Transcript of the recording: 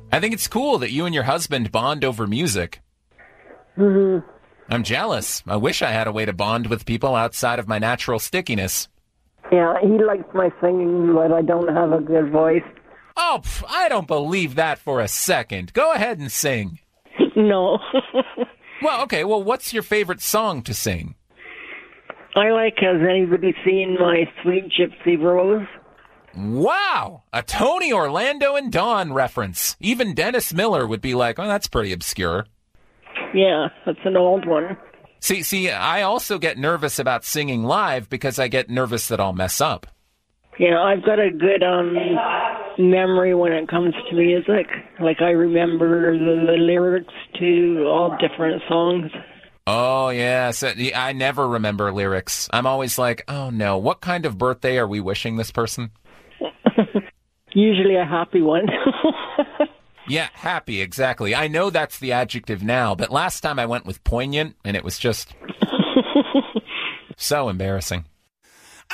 I think it's cool that you and your husband bond over music. Mm-hmm. I'm jealous. I wish I had a way to bond with people outside of my natural stickiness. Yeah, he likes my singing, but I don't have a good voice. Oh, I don't believe that for a second. Go ahead and sing. No. Well, okay, what's your favorite song to sing? I like Has Anybody Seen My Sweet Gypsy Rose? Wow! A Tony Orlando and Dawn reference. Even Dennis Miller would be like, oh, that's pretty obscure. Yeah, that's an old one. See, I also get nervous about singing live because I get nervous that I'll mess up. Yeah, I've got a good memory when it comes to music. Like, I remember the lyrics to all different songs. Oh, yeah. So, I never remember lyrics. I'm always like, oh, no, what kind of birthday are we wishing this person? Usually a happy one. Yeah, happy, exactly. I know that's the adjective now, but last time I went with poignant, and it was just so embarrassing.